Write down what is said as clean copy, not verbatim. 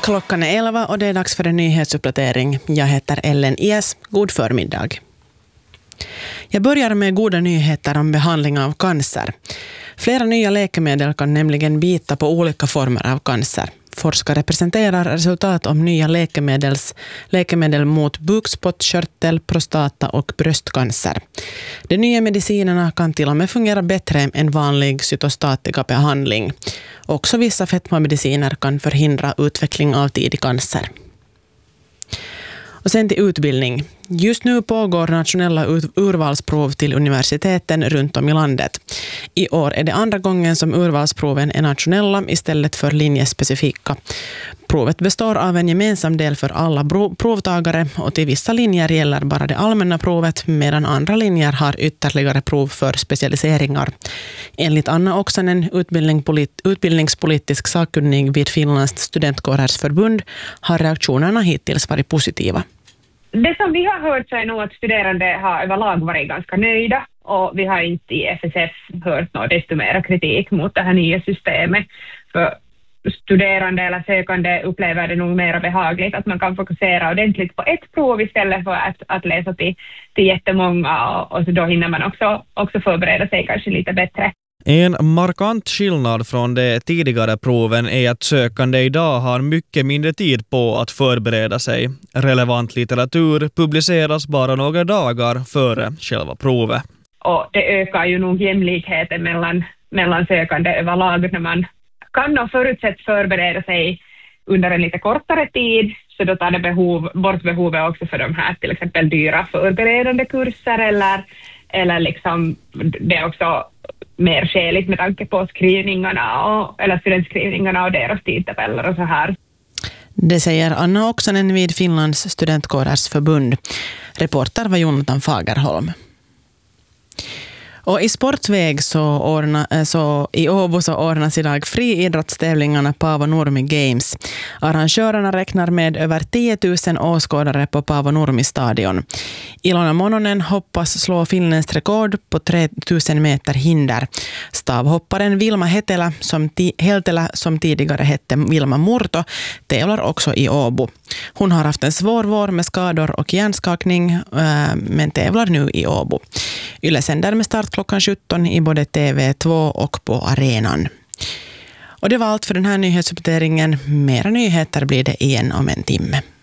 Klockan är 11 och det är dags för en nyhetsuppdatering. Jag heter Ellen Ies. God förmiddag. Jag börjar med goda nyheter om behandling av cancer. Flera nya läkemedel kan nämligen bita på olika former av cancer. Forskare presenterar resultat om nya läkemedel mot bukspott, körtel, prostata och bröstcancer. De nya medicinerna kan till och med fungera bättre än vanlig cytostatikabehandling. Också vissa fetmamediciner kan förhindra utveckling av tidig cancer. Och sen till utbildning. Just nu pågår nationella urvalsprov till universiteten runt om i landet. I år är det andra gången som urvalsproven är nationella istället för linjespecifika. Provet består av en gemensam del för alla provtagare och till vissa linjer gäller bara det allmänna provet medan andra linjer har ytterligare prov för specialiseringar. Enligt Anna Oksanen, utbildningspolitisk sakkunnig vid Finlands studentkårers förbund, har reaktionerna hittills varit positiva. Det som vi har hört så är nog att studerande har överlag varit ganska nöjda och vi har inte i FSF hört något desto mer kritik mot det här nya systemet. För studerande eller sökande upplever det nog mer behagligt att man kan fokusera ordentligt på ett prov istället för att läsa till jättemånga och så då hinner man också förbereda sig kanske lite bättre. En markant skillnad från de tidigare proven är att sökande idag har mycket mindre tid på att förbereda sig. Relevant litteratur publiceras bara några dagar före själva provet. Och det ökar ju nog jämlikheten mellan sökande överlag när man kan och förutsätts förbereda sig under en lite kortare tid. Så då tar det bort behovet också för de här till exempel dyra förberedande kurser eller liksom det är också mer skäligt med tanke på skrivningarna eller studentskrivningarna och deras tidtabeller och så här. Det säger Anna Oksanen vid Finlands studentkårers förbund. Reporter var Jonathan Fagerholm. Och i sportväg så i Åbo så ordnas idag friidrottstävlingarna Paavo Nurmi Games. Arrangörerna räknar med över 10 000 åskådare på Paavo Nurmi stadion. Ilona Mononen hoppas slå finländskt rekord på 3000 meter hinder. Stavhopparen Vilma Heltelä som tidigare hette Vilma Murto tävlar också i Åbo. Hon har haft en svår vår med skador och hjärnskakning men tävlar nu i Åbo. Yle sänder med start klockan 17 i både TV2 och på arenan. Och det var allt för den här nyhetsuppdateringen. Mera nyheter blir det igen om en timme.